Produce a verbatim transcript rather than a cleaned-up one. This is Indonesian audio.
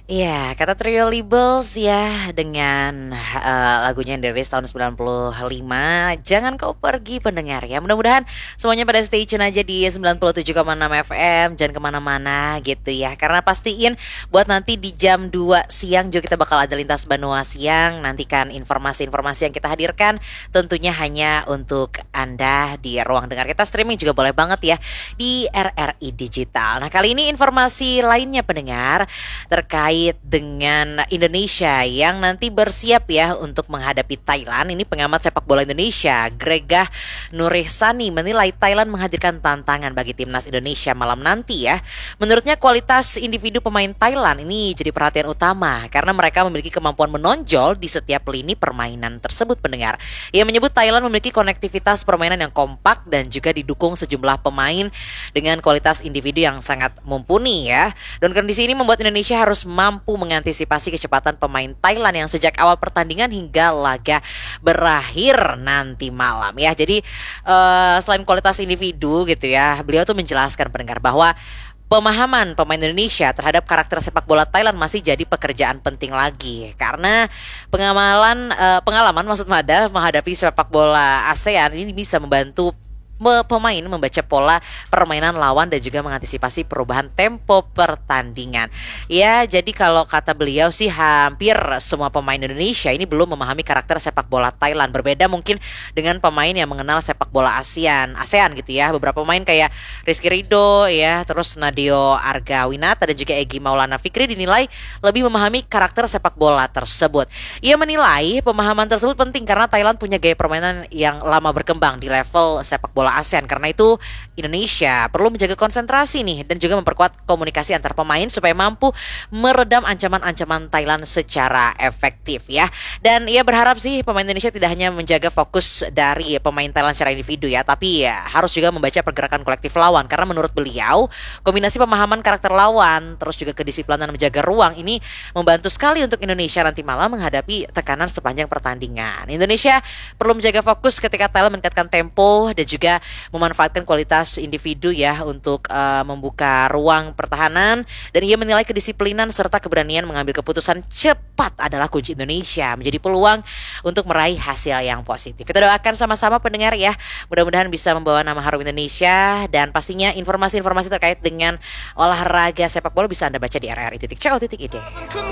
Iya, kata Trio Labels ya dengan eh, lagunya yang dirilis tahun sembilan puluh lima. Jangan kau pergi pendengar ya. Mudah-mudahan semuanya pada stay tune aja di sembilan puluh tujuh koma enam F M. Jangan kemana-mana gitu ya. Karena pastiin buat nanti di jam dua siang juga kita bakal ada lintas Banua siang. Nantikan informasi-informasi yang kita hadirkan tentunya hanya untuk Anda di ruang dengar kita. Streaming juga boleh banget ya di R R I Digital. Nah, kali ini informasi lainnya pendengar terkait dengan Indonesia yang nanti bersiap ya untuk menghadapi Thailand. Ini pengamat sepak bola Indonesia, Gregah Nurihsani, menilai Thailand menghadirkan tantangan bagi timnas Indonesia malam nanti ya. Menurutnya kualitas individu pemain Thailand ini jadi perhatian utama karena mereka memiliki kemampuan menonjol di setiap lini permainan tersebut pendengar. Ia menyebut Thailand memiliki konektivitas permainan yang kompak dan juga didukung sejumlah pemain dengan kualitas individu yang sangat mumpuni ya. Dan kondisi ini membuat Indonesia harus mampu mengantisipasi kecepatan pemain Thailand yang sejak awal pertandingan hingga laga berakhir nanti malam ya. Jadi uh, selain kualitas individu gitu ya, beliau tuh menjelaskan pendengar bahwa pemahaman pemain Indonesia terhadap karakter sepak bola Thailand masih jadi pekerjaan penting lagi karena pengamalan uh, pengalaman maksud Mada menghadapi sepak bola ASEAN ini bisa membantu pemain membaca pola permainan lawan dan juga mengantisipasi perubahan tempo pertandingan. Ya, jadi kalau kata beliau sih hampir semua pemain Indonesia ini belum memahami karakter sepak bola Thailand. Berbeda mungkin dengan pemain yang mengenal sepak bola ASEAN, ASEAN gitu ya. Beberapa pemain kayak Rizky Ridho ya, terus Nadio Argawinata dan juga Egy Maulana Fikri dinilai lebih memahami karakter sepak bola tersebut. Ia menilai pemahaman tersebut penting karena Thailand punya gaya permainan yang lama berkembang di level sepak bola ASEAN. Karena itu Indonesia perlu menjaga konsentrasi nih dan juga memperkuat komunikasi antar pemain supaya mampu meredam ancaman-ancaman Thailand secara efektif ya. Dan ia berharap sih pemain Indonesia tidak hanya menjaga fokus dari pemain Thailand secara individu ya, tapi ya harus juga membaca pergerakan kolektif lawan karena menurut beliau kombinasi pemahaman karakter lawan terus juga kedisiplinan menjaga ruang ini membantu sekali untuk Indonesia nanti malam menghadapi tekanan sepanjang pertandingan. Indonesia perlu menjaga fokus ketika Thailand meningkatkan tempo dan juga memanfaatkan kualitas individu ya untuk uh, membuka ruang pertahanan, dan ia menilai kedisiplinan serta keberanian mengambil keputusan cepat adalah kunci Indonesia menjadi peluang untuk meraih hasil yang positif. Kita doakan sama-sama pendengar ya, mudah-mudahan bisa membawa nama harum Indonesia dan pastinya informasi-informasi terkait dengan olahraga sepak bola bisa Anda baca di r r i titik co titik i d.